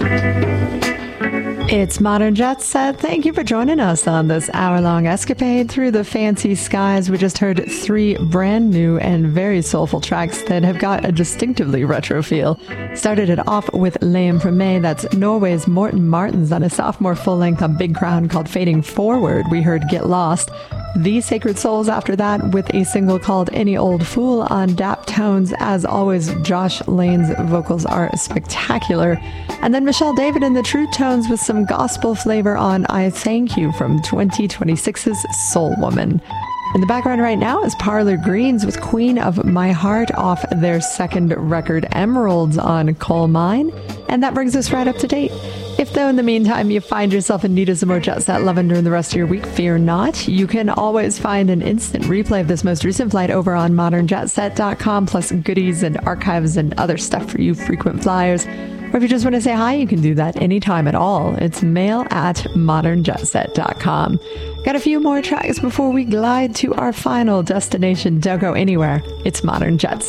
It's Modern Jet Set. Thank you for joining us on this hour-long escapade through the fancy skies. We just heard 3 brand new and very soulful tracks that have got a distinctively retro feel. Started it off with Liam from May. That's Norway's Morten Martens on a sophomore full-length on Big Crown called Fading Forward. We heard Get Lost. The Sacred Souls after that with a single called Any Old Fool on Dap Tones. As always, Josh Lane's vocals are spectacular. And then Michelle David in the True Tones with some gospel flavor on I Thank You from 2026's Soul Woman. In the background right now is Parlor Greens with Queen of My Heart off their second record Emeralds on Coal Mine. And that brings us right up to date. If, though, in the meantime, you find yourself in need of some more Jet Set loving during the rest of your week, fear not. You can always find an instant replay of this most recent flight over on modernjetset.com, plus goodies and archives and other stuff for you frequent flyers. Or if you just want to say hi, you can do that anytime at all. It's mail@modernjetset.com. Got a few more tracks before we glide to our final destination. Don't go anywhere. It's Modern Jet Set.